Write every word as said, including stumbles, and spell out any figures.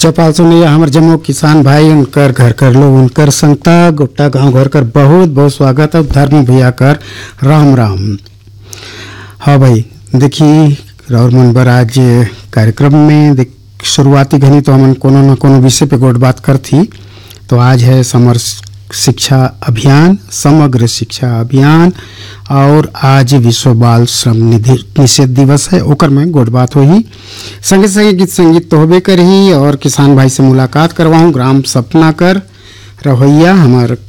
चौपाल सुनिए हमर जम्मू किसान भाई उनकर घर कर लोग उनकर संगता गोटा गांव घर कर बहुत बहुत स्वागत है। धर्म भैया कर राम राम। हाँ भाई देखिए और मन बर आज कार्यक्रम में देख शुरुआती घनी तो हमन कोनो न कोनो विषय पे गोट बात कर थी। तो आज है समर शिक्षा अभियान समग्र शिक्षा अभियान और आज विश्व बाल श्रम निषेध दिवस है। ओकर में गोट बात हो ही संगे संगे गीत संगीत तो होबे करही और किसान भाई से मुलाकात करवाऊँ। ग्राम सपना कर रवैया हमार